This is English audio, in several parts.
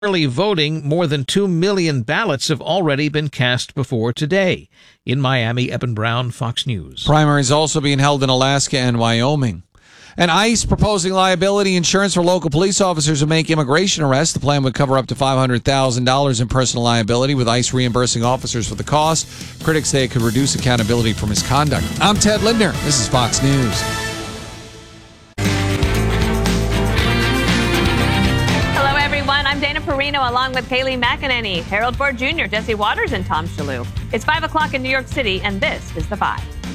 Early voting, more than 2 million ballots have already been cast before today. In Miami, Eben Brown, Fox News. Primaries also being held in Alaska and Wyoming. And ICE proposing liability insurance for local police officers who make immigration arrests. The plan would cover up to $500,000 in personal liability, with ICE reimbursing officers for the cost. Critics say it could reduce accountability for misconduct. I'm Ted Lindner. This is Fox News. I'm Dana Perino, along with Kayleigh McEnany, Harold Ford Jr., Jesse Waters, and Tom Shalhoub. It's 5 o'clock in New York City, and this is The Five.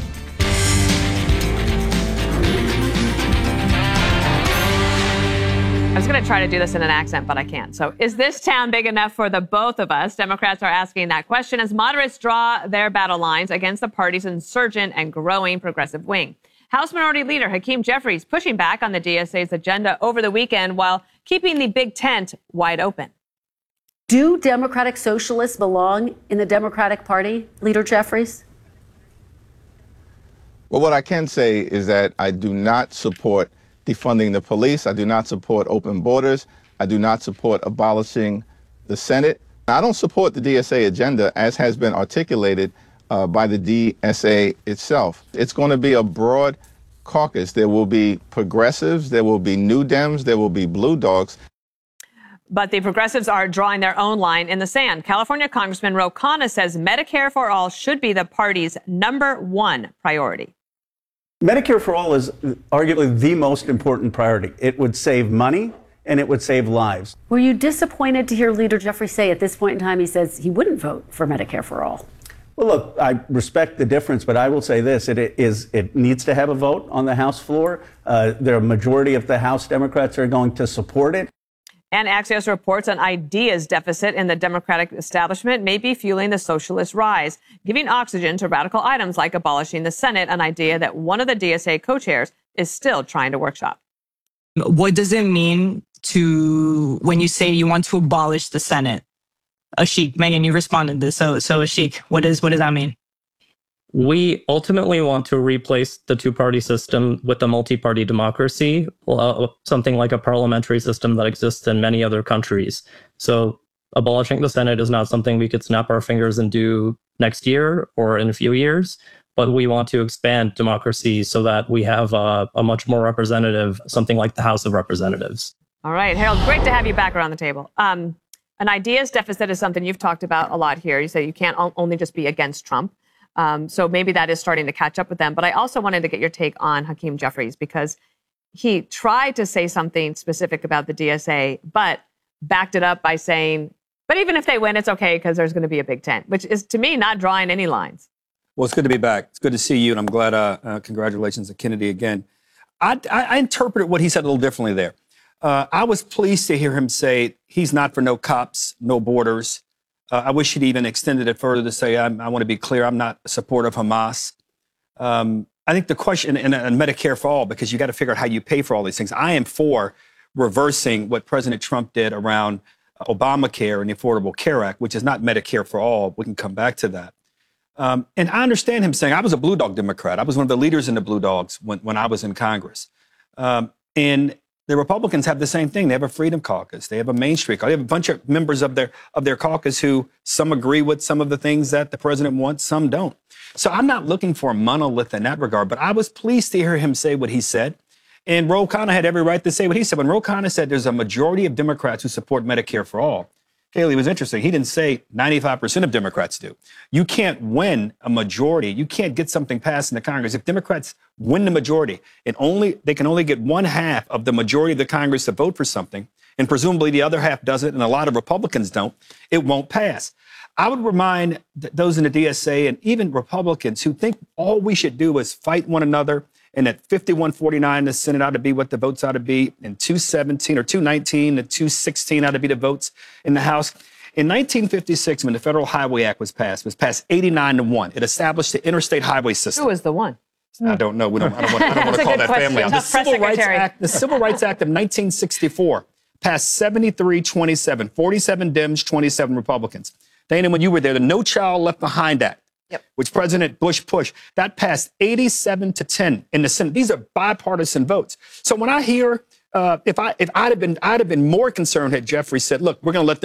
I was going to try to do this in an accent, but I can't. So, is this town big enough for the both of us? Democrats are asking that question as moderates draw their battle lines against the party's insurgent and growing progressive wing. House Minority Leader Hakeem Jeffries pushing back on the DSA's agenda over the weekend while keeping the big tent wide open. Do Democratic Socialists belong in the Democratic Party, Leader Jeffries? Well, what I can say is that I do not support defunding the police. I do not support open borders. I do not support abolishing the Senate. I don't support the DSA agenda as has been articulated by the DSA itself. It's going to be a broad caucus. There will be progressives, there will be New Dems, there will be Blue Dogs. But the progressives are drawing their own line in the sand. California Congressman Ro Khanna says Medicare for All should be the party's #1 priority. Medicare for All is arguably the most important priority. It would save money and it would save lives. Were you disappointed to hear Leader Jeffries say at this point in time he says he wouldn't vote for Medicare for All? Well, look, I respect the difference, but I will say this. It needs to have a vote on the House floor. The majority of the House Democrats are going to support it. And Axios reports an ideas deficit in the Democratic establishment may be fueling the socialist rise, giving oxygen to radical items like abolishing the Senate, an idea that one of the DSA co-chairs is still trying to workshop. What does it mean when you say you want to abolish the Senate? Ashik, Megan, you responded to this. So Ashik, what does that mean? We ultimately want to replace the two-party system with a multi-party democracy, something like a parliamentary system that exists in many other countries. So abolishing the Senate is not something we could snap our fingers and do next year or in a few years, but we want to expand democracy so that we have a much more representative, something like the House of Representatives. All right, Harold, great to have you back around the table. An ideas deficit is something you've talked about a lot here. You say you can't only just be against Trump. So maybe that is starting to catch up with them. But I also wanted to get your take on Hakeem Jeffries, because he tried to say something specific about the DSA, but backed it up by saying, but even if they win, it's okay because there's going to be a big tent, which is, to me, not drawing any lines. Well, it's good to be back. It's good to see you, and I'm glad. Congratulations to Kennedy again. I interpreted what he said a little differently there. I was pleased to hear him say he's not for no cops, no borders. I wish he'd even extended it further to say, I want to be clear, I'm not a supporter of Hamas. I think the question, and Medicare for All, because you got to figure out how you pay for all these things. I am for reversing what President Trump did around Obamacare and the Affordable Care Act, which is not Medicare for All. We can come back to that. And I understand him saying, I was a Blue Dog Democrat. I was one of the leaders in the Blue Dogs when I was in Congress. And the Republicans have the same thing. They have a Freedom Caucus. They have a Main Street Caucus. They have a bunch of members of their caucus who some agree with some of the things that the president wants, some don't. So I'm not looking for a monolith in that regard, but I was pleased to hear him say what he said. And Ro Khanna had every right to say what he said. When Ro Khanna said there's a majority of Democrats who support Medicare for All, Kayleigh, it was interesting. He didn't say 95% of Democrats do. You can't win a majority. You can't get something passed in the Congress. If Democrats win the majority, they can only get 1/2 of the majority of the Congress to vote for something, and presumably the other half doesn't, and a lot of Republicans don't, it won't pass. I would remind those in the DSA and even Republicans who think all we should do is fight one another, and that 51-49 in the Senate ought to be what the votes ought to be, and 217 or 219 and 216 ought to be the votes in the House. In 1956, when the Federal Highway Act was passed 89-1. It established the interstate highway system. Who was the one? I don't know. I don't want to call that family out. The Civil Rights Act of 1964 passed 73-27, 47 Dems, 27 Republicans. Dana, when you were there, the No Child Left Behind Act, which President Bush pushed, that passed 87-10 in the Senate. These are bipartisan votes. So when I hear I'd have been more concerned had Jeffrey said, look, we're going to let them